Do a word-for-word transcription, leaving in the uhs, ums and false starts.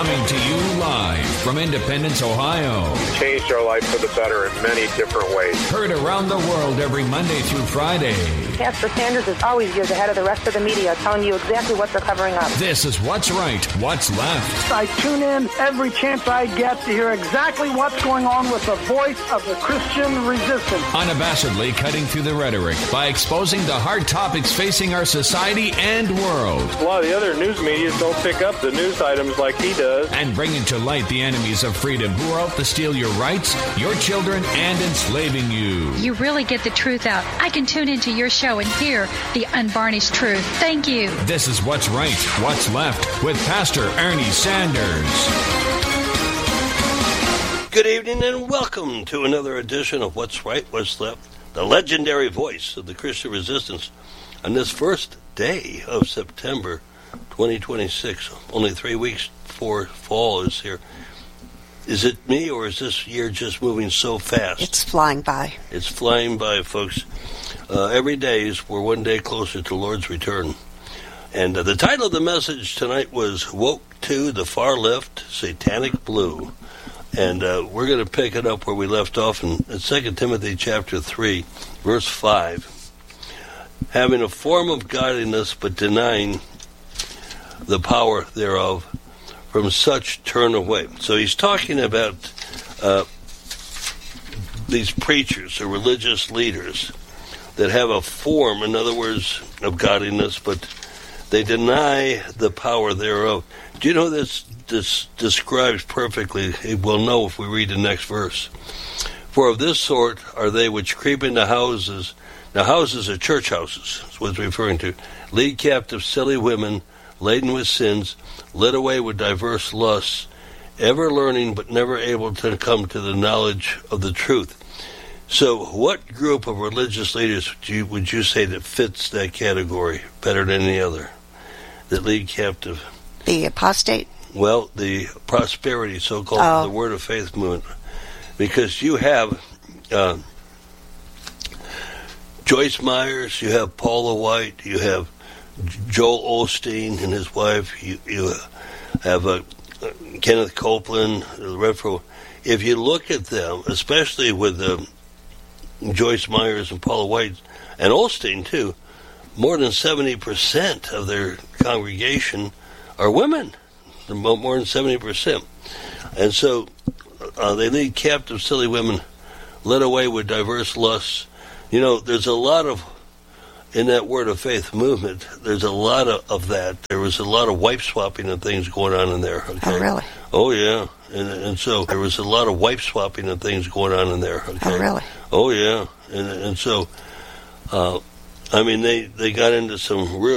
Coming to you live from Independence, Ohio. Changed our life for the better in many different ways. Heard around the world every Monday through Friday. Pastor Sanders is always years ahead of the rest of the media, telling you exactly what they're covering up. This is What's Right, What's Left. I tune in every chance I get to hear exactly what's going on with the voice of the Christian resistance. Unabashedly cutting through the rhetoric by exposing the hard topics facing our society and world. A lot of the other news media don't pick up the news items like he does. And bringing to light the enemies of freedom who are out to steal your rights, your children, and enslaving you. You really get the truth out. I can tune into your show and hear the unvarnished truth. Thank you. This is What's Right, What's Left with Pastor Ernie Sanders. Good evening and welcome to another edition of What's Right, What's Left, the legendary voice of the Christian resistance on this first day of September twenty twenty-six, only three weeks before fall is here. Is it me, or is this year just moving so fast? It's flying by. It's flying by, folks. Uh, every day is we're one day closer to the Lord's return. And uh, the title of the message tonight was Woke to the Far Left, Satanic Blue. And uh, we're going to pick it up where we left off in, in Second Timothy chapter three, verse five. Having a form of godliness, but denying the power thereof, from such turn away. So he's talking about uh, these preachers or religious leaders that have a form, in other words, of godliness, but they deny the power thereof. Do you know this, this describes perfectly? We'll know if we read the next verse. For of this sort are they which creep into houses. Now houses are church houses, that's what it's referring to. Lead captive silly women, laden with sins, led away with diverse lusts, ever learning but never able to come to the knowledge of the truth. So what group of religious leaders would you, would you say that fits that category better than any other, that lead captive? The apostate? Well, the prosperity, so-called oh. the Word of Faith movement. Because you have uh, Joyce Myers, you have Paula White, you have Joel Osteen and his wife, you, you have uh, Kenneth Copeland, Redford. If you look at them, especially with uh, Joyce Myers and Paula White, and Osteen too, more than seventy percent of their congregation are women. More than seventy percent. And so uh, they lead captive silly women, led away with diverse lusts. You know, there's a lot of in that Word of Faith movement, there's a lot of, of that. There was a lot of wife swapping and things going on in there. Okay? Oh, really? Oh, yeah. And, and so there was a lot of wife swapping and things going on in there. Okay? Oh, really? Oh, yeah. And, and so, uh, I mean, they, they got into some real